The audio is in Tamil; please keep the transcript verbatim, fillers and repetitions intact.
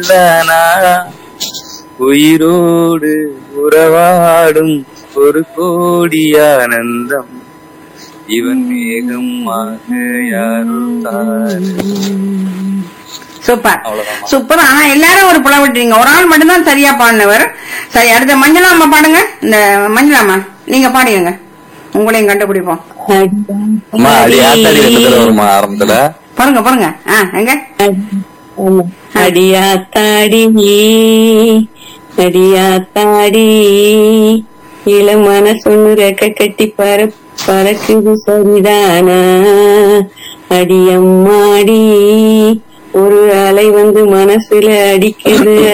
தானா உயிரோடு உறவாடும் ஒரு கோடி ஆனந்தம் இவன் மேகமாக யாரும் தாரு. Super super. ஆனா எல்லாரும் ஒரு புல விட்டுறீங்க, ஒரு ஆள் மட்டும்தான் சரியா பாடினவர். சரி, அடுத்த மஞ்சளாமா பாடுங்க. இந்த மஞ்சளாமா நீங்க பாடுங்க, உங்களையும் கண்டுபிடிப்போம். வருமா ஆரம்பத்துல பாருங்க பாருங்க. எங்க அடியாத்தாடி அடியாத்தாடி இளமான சொன்னு ரெக்க கட்டி பற பறக்குது சரிதானா அடியம்மாடி ஒரு அலை வந்து மனசுல அடிக்குது